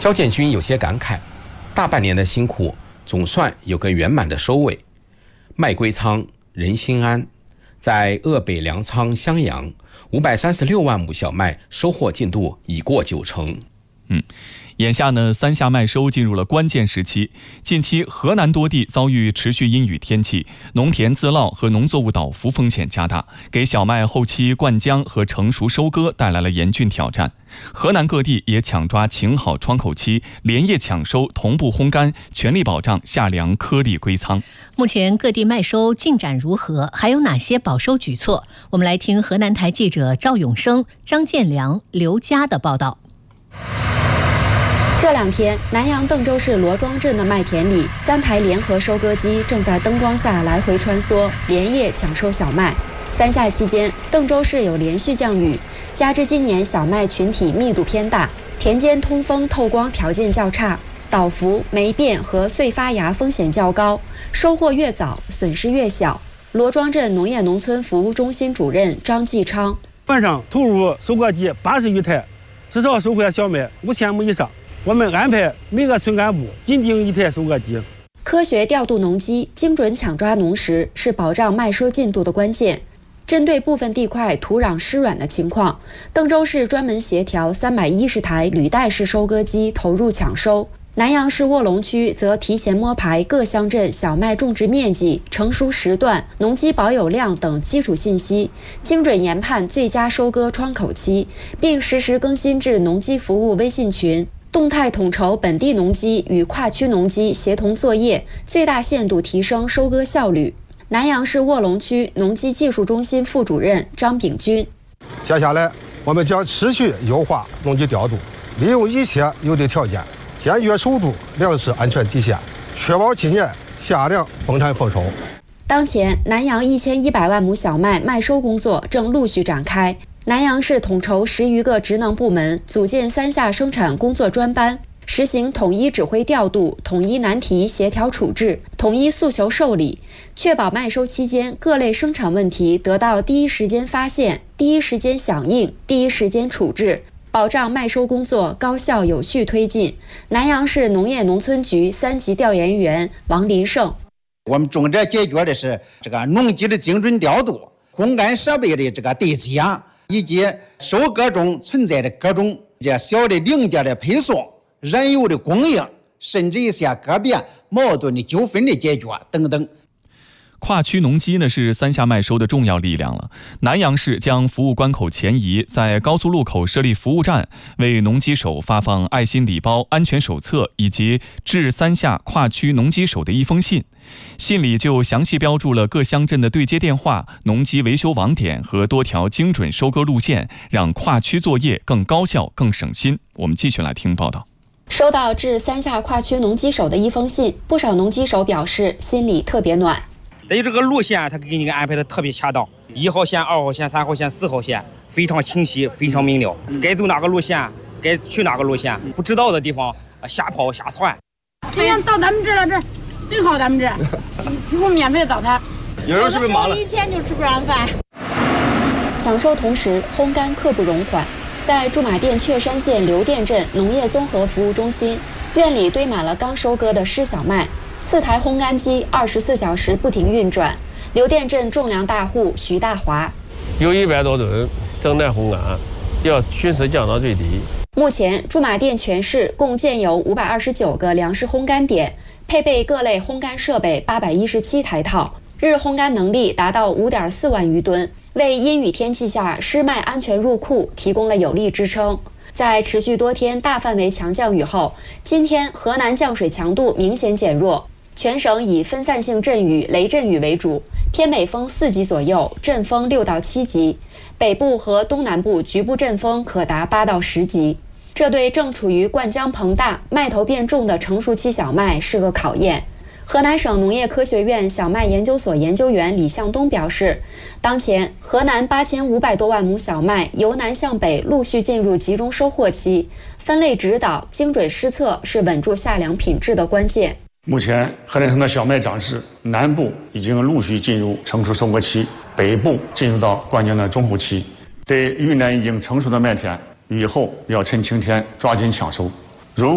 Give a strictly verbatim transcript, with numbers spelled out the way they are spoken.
肖建军有些感慨，大半年的辛苦总算有个圆满的收尾。麦归仓，人心安。在鄂北粮仓襄阳，五百三十六万亩小麦收获进度已过九成。 嗯，眼下呢，三夏麦收进入了关键时期。近期河南多地遭遇持续阴雨天气，农田自涝和农作物倒伏风险加大，给小麦后期灌浆和成熟收割带来了严峻挑战。河南各地也抢抓晴好窗口期，连夜抢收，同步烘干，全力保障夏粮颗粒归仓。 目前各地麦收进展如何？还有哪些保收举措？我们来听河南台记者赵永生、张建良、刘佳的报道。 这两天，南阳邓州市罗庄镇的麦田里，三台联合收割机正在灯光下来回穿梭，连夜抢收小麦。三夏期间，邓州市有连续降雨，加之今年小麦群体密度偏大，田间通风透光条件较差，倒伏、霉变和穗发芽风险较高，收获越早，损失越小。罗庄镇农业农村服务中心主任张继昌： 晚上投入收割机八十余台，至少收获小麦五千亩以上。我们安排每个村干部引进一台收割机。 科学调度农机，精准抢抓农时，是保障麦收进度的关键。针对部分地块土壤湿软的情况，邓州市专门协调三百一十台履带式收割机投入抢收。南阳市卧龙区则提前摸排各乡镇小麦种植面积、成熟时段、农机保有量等基础信息，精准研判最佳收割窗口期，并实时更新至农机服务微信群，动态统筹本地农机与跨区农机协同作业，最大限度提升收割效率。南阳市卧龙区农机技术中心副主任张炳军： 接下来，我们将持续优化农机调度，利用一切有利条件，坚决守住粮食安全底线，确保今年夏粮丰产丰收。 当前，南阳一千一百万亩小麦麦收工作正陆续展开。南阳市统筹十余个职能部门，组建三夏生产工作专班，实行统一指挥调度、统一难题协调处置、统一诉求受理，确保麦收期间各类生产问题得到第一时间发现、第一时间响应、第一时间处置，保障麦收工作高效有序推进。南阳市农业农村局三级调研员王林胜： 我们重点解决的是这个农机的精准调度、烘干设备的这个对接，以及收割中存在的各种这小的零件的配送、燃油的供应，甚至一些个别矛盾的纠纷的解决等等。 跨区农机呢是三夏麦收的重要力量了。南阳市将服务关口前移，在高速路口设立服务站，为农机手发放爱心礼包、安全手册以及致三夏跨区农机手的一封信。信里就详细标注了各乡镇的对接电话、农机维修网点和多条精准收割路线，让跨区作业更高效、更省心。我们继续来听报道。 收到致三夏跨区农机手的一封信，不少农机手表示心里特别暖。 对于这个路线，他给你安排的特别恰当，一号线、二号线、三号线、四号线非常清晰，非常明了。该走哪个路线，该去哪个路线，不知道的地方瞎跑瞎窜。 今天到咱们这儿了，这真好，咱们这提供免费早餐。 有人是不是忙了？ 一天就吃不上饭。 抢收同时，烘干刻不容缓。在驻马店确山县刘店镇农业综合服务中心，院里堆满了刚收割的湿小麦。四台烘干机二十四小时不停运转。刘店镇种粮大户徐大华： 有一百多吨正在烘干，要迅速降到最低。 目前，驻马店全市共建有五百二十九个粮食烘干点，配备各类烘干设备八百一十七台套，日烘干能力达到五点四万余吨，为阴雨天气下湿麦安全入库提供了有力支撑。在持续多天大范围强降雨后，今天河南降水强度明显减弱，全省以分散性阵雨、雷阵雨为主，偏北风四级左右，阵风六到七级，北部和东南部局部阵风可达八到十级。这对正处于灌浆膨大、麦头变重的成熟期小麦是个考验。河南省农业科学院小麦研究所研究员李向东表示，当前河南八千五百多万亩小麦由南向北陆续进入集中收获期，分类指导、精准施策是稳住夏粮品质的关键。 目前，河南省的小麦长势，南部已经陆续进入成熟收割期，北部进入到关键的中后期。对云南已经成熟的麦田，雨后要趁晴天抓紧抢收。